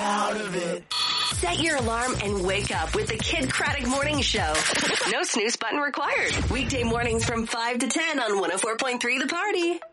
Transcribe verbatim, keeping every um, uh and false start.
out of it. Set your alarm and wake up with the Kid Craddock Morning Show. No snooze button required. Weekday mornings from five to ten on one oh four point three The Party.